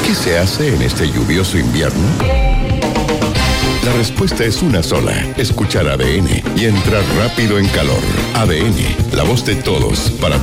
¿Qué se hace en este lluvioso invierno? La respuesta es una sola. Escuchar ADN y entrar rápido en calor. ADN, la voz de todos para